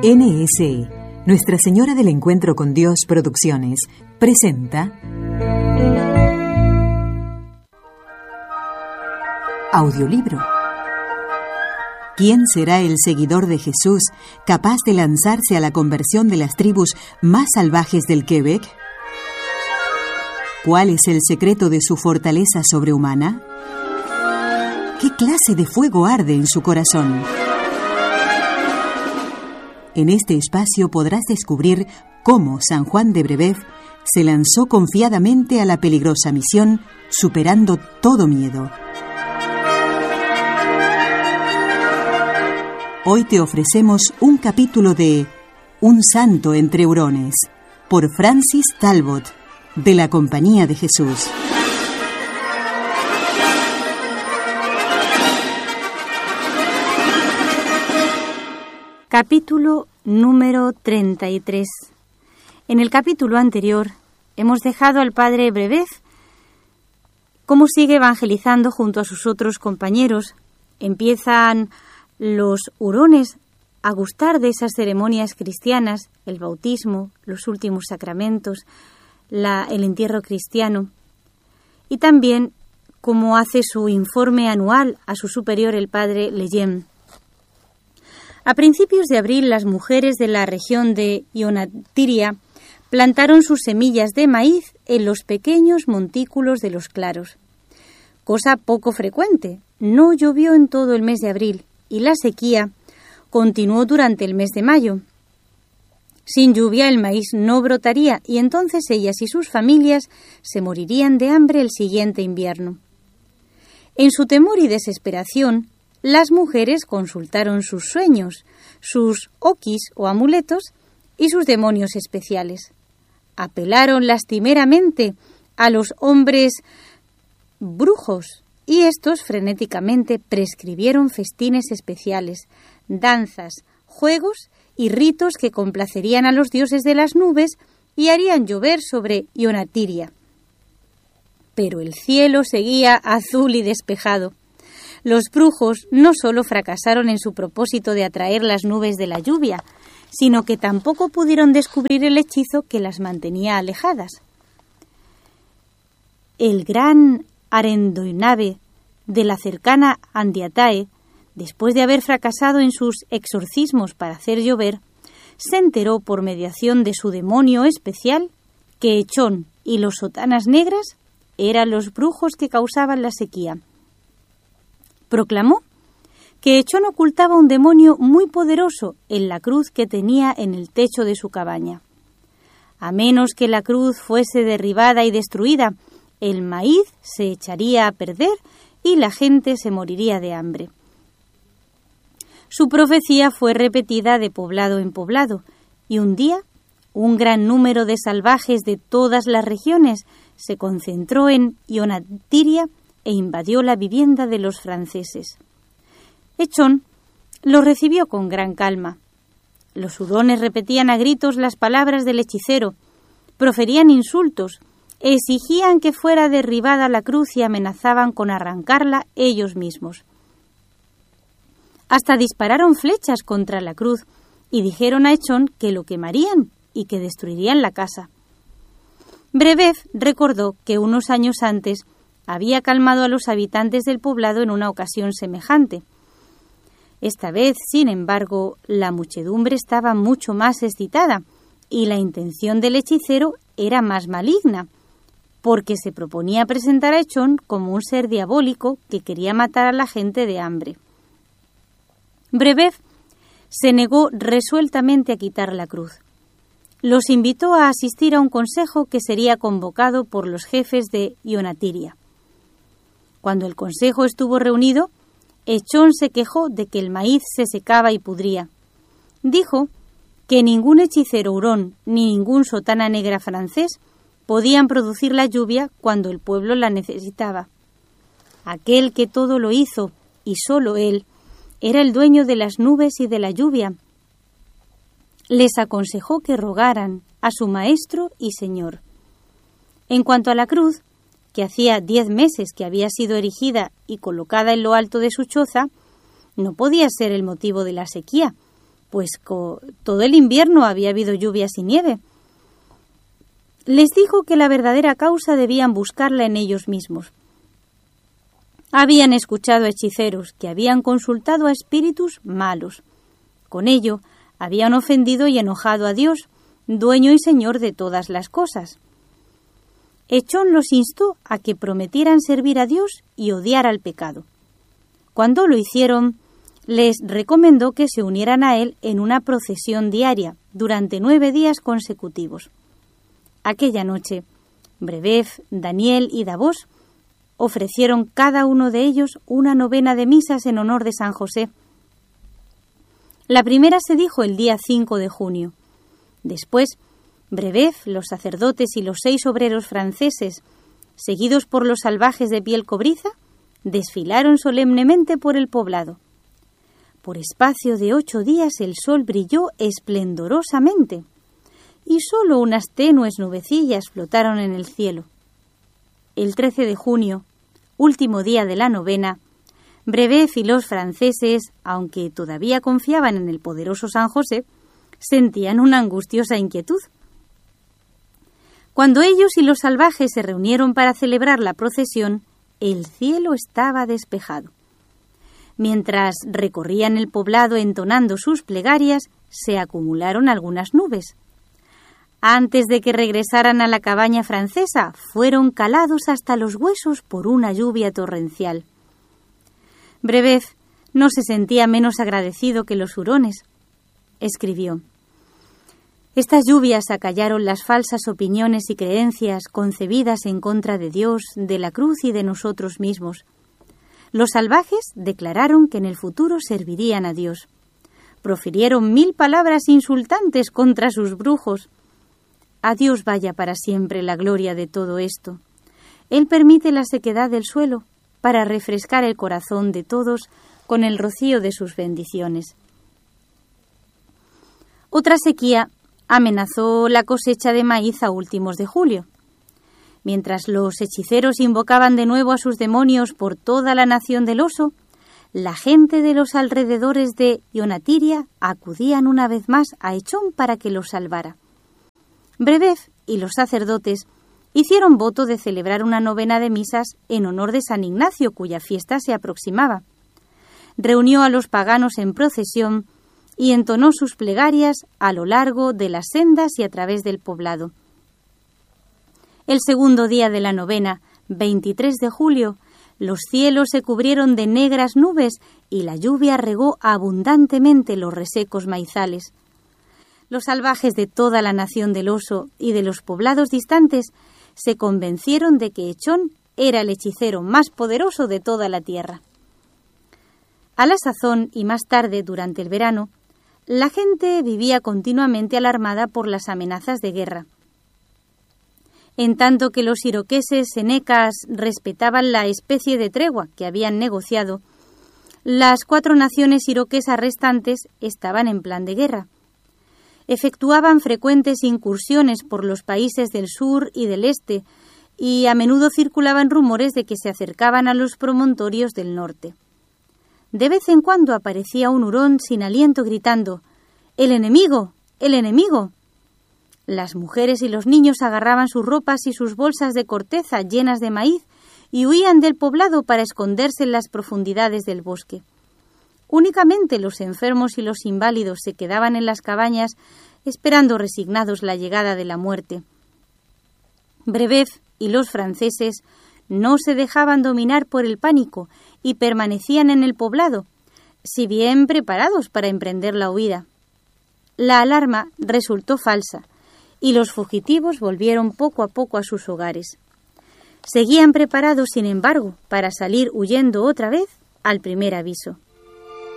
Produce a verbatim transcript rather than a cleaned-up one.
N S E, Nuestra Señora del Encuentro con Dios Producciones, presenta Audiolibro. ¿Quién será el seguidor de Jesús capaz de lanzarse a la conversión de las tribus más salvajes del Quebec? ¿Cuál es el secreto de su fortaleza sobrehumana? ¿Qué clase de fuego arde en su corazón? En este espacio podrás descubrir cómo San Juan de Brébeuf se lanzó confiadamente a la peligrosa misión, superando todo miedo. Hoy te ofrecemos un capítulo de Un santo entre hurones, por Francis Talbot, de la Compañía de Jesús. Capítulo número treinta y tres. En el capítulo anterior hemos dejado al padre Brébeuf cómo sigue evangelizando junto a sus otros compañeros. Empiezan los hurones a gustar de esas ceremonias cristianas, el bautismo, los últimos sacramentos, la, el entierro cristiano, y también cómo hace su informe anual a su superior, el padre Lejeune. A principios de abril, las mujeres de la región de Ionatiria plantaron sus semillas de maíz en los pequeños montículos de los claros. Cosa poco frecuente, no llovió en todo el mes de abril y la sequía continuó durante el mes de mayo. Sin lluvia el maíz no brotaría y entonces ellas y sus familias se morirían de hambre el siguiente invierno. En su temor y desesperación, las mujeres consultaron sus sueños, sus okis o amuletos y sus demonios especiales. Apelaron lastimeramente a los hombres brujos y estos frenéticamente prescribieron festines especiales, danzas, juegos y ritos que complacerían a los dioses de las nubes y harían llover sobre Ionatiria. Pero el cielo seguía azul y despejado. Los brujos no solo fracasaron en su propósito de atraer las nubes de la lluvia, sino que tampoco pudieron descubrir el hechizo que las mantenía alejadas. El gran Arendoinabe de la cercana Andiatae, después de haber fracasado en sus exorcismos para hacer llover, se enteró por mediación de su demonio especial que Echón y los sotanas negras eran los brujos que causaban la sequía. Proclamó que Echón ocultaba un demonio muy poderoso en la cruz que tenía en el techo de su cabaña. A menos que la cruz fuese derribada y destruida, el maíz se echaría a perder y la gente se moriría de hambre. Su profecía fue repetida de poblado en poblado, y un día un gran número de salvajes de todas las regiones se concentró en Ionatiria e invadió la vivienda de los franceses. Echón lo recibió con gran calma. Los hurones repetían a gritos las palabras del hechicero, proferían insultos, exigían que fuera derribada la cruz y amenazaban con arrancarla ellos mismos. Hasta dispararon flechas contra la cruz y dijeron a Echón que lo quemarían y que destruirían la casa. Brébeuf recordó que unos años antes había calmado a los habitantes del poblado en una ocasión semejante. Esta vez, sin embargo, la muchedumbre estaba mucho más excitada y la intención del hechicero era más maligna, porque se proponía presentar a Echón como un ser diabólico que quería matar a la gente de hambre. Brébeuf se negó resueltamente a quitar la cruz. Los invitó a asistir a un consejo que sería convocado por los jefes de Ionatiria. Cuando el consejo estuvo reunido, Echón se quejó de que el maíz se secaba y pudría. Dijo que ningún hechicero hurón ni ningún sotana negra francés podían producir la lluvia cuando el pueblo la necesitaba. Aquel que todo lo hizo, y solo él, era el dueño de las nubes y de la lluvia. Les aconsejó que rogaran a su maestro y señor. En cuanto a la cruz, que hacía diez meses que había sido erigida y colocada en lo alto de su choza, no podía ser el motivo de la sequía, pues co- todo el invierno había habido lluvias y nieve. Les dijo que la verdadera causa debían buscarla en ellos mismos. Habían escuchado a hechiceros que habían consultado a espíritus malos. Con ello, habían ofendido y enojado a Dios, dueño y señor de todas las cosas. Echón los instó a que prometieran servir a Dios y odiar al pecado. Cuando lo hicieron, les recomendó que se unieran a él en una procesión diaria durante nueve días consecutivos. Aquella noche, Brebev, Daniel y Davos ofrecieron cada uno de ellos una novena de misas en honor de San José. La primera se dijo el día cinco de junio. Después, Brebev, los sacerdotes y los seis obreros franceses, seguidos por los salvajes de piel cobriza, desfilaron solemnemente por el poblado. Por espacio de ocho días el sol brilló esplendorosamente y sólo unas tenues nubecillas flotaron en el cielo. El trece de junio, último día de la novena, Brebev y los franceses, aunque todavía confiaban en el poderoso San José, sentían una angustiosa inquietud. Cuando ellos y los salvajes se reunieron para celebrar la procesión, el cielo estaba despejado. Mientras recorrían el poblado entonando sus plegarias, se acumularon algunas nubes. Antes de que regresaran a la cabaña francesa, fueron calados hasta los huesos por una lluvia torrencial. Brebev no se sentía menos agradecido que los hurones. Escribió: «Estas lluvias acallaron las falsas opiniones y creencias concebidas en contra de Dios, de la cruz y de nosotros mismos. Los salvajes declararon que en el futuro servirían a Dios. Profirieron mil palabras insultantes contra sus brujos. A Dios vaya para siempre la gloria de todo esto. Él permite la sequedad del suelo para refrescar el corazón de todos con el rocío de sus bendiciones». Otra sequía amenazó la cosecha de maíz a últimos de julio. Mientras los hechiceros invocaban de nuevo a sus demonios por toda la nación del oso, la gente de los alrededores de Ionatiria acudían una vez más a Echón para que los salvara. Brebev y los sacerdotes hicieron voto de celebrar una novena de misas en honor de San Ignacio, cuya fiesta se aproximaba. Reunió a los paganos en procesión y entonó sus plegarias a lo largo de las sendas y a través del poblado. El segundo día de la novena, veintitrés de julio, los cielos se cubrieron de negras nubes y la lluvia regó abundantemente los resecos maizales. Los salvajes de toda la nación del oso y de los poblados distantes se convencieron de que Echón era el hechicero más poderoso de toda la tierra. A la sazón y más tarde, durante el verano, la gente vivía continuamente alarmada por las amenazas de guerra. En tanto que los iroqueses senecas respetaban la especie de tregua que habían negociado, las cuatro naciones iroquesas restantes estaban en plan de guerra. Efectuaban frecuentes incursiones por los países del sur y del este y a menudo circulaban rumores de que se acercaban a los promontorios del norte. De vez en cuando aparecía un hurón sin aliento gritando: «¡El enemigo! ¡El enemigo!». Las mujeres y los niños agarraban sus ropas y sus bolsas de corteza llenas de maíz y huían del poblado para esconderse en las profundidades del bosque. Únicamente los enfermos y los inválidos se quedaban en las cabañas esperando resignados la llegada de la muerte. Brebev y los franceses no se dejaban dominar por el pánico y permanecían en el poblado, si bien preparados para emprender la huida. La alarma resultó falsa y los fugitivos volvieron poco a poco a sus hogares. Seguían preparados, sin embargo, para salir huyendo otra vez al primer aviso.